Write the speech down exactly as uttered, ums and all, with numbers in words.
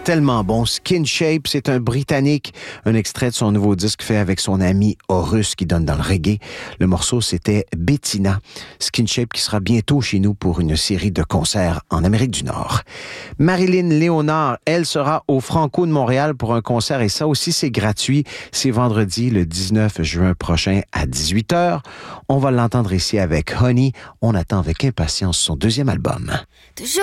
tellement bon. Skin Shape, c'est un Britannique. Un extrait de son nouveau disque fait avec son ami Horus qui donne dans le reggae. Le morceau, c'était Bettina. Skin Shape qui sera bientôt chez nous pour une série de concerts en Amérique du Nord. Marilyn Léonard, elle sera au Franco de Montréal pour un concert et ça aussi, c'est gratuit. C'est vendredi, le dix-neuf juin prochain à dix-huit heures. On va l'entendre ici avec Honey. On attend avec impatience son deuxième album. Toujours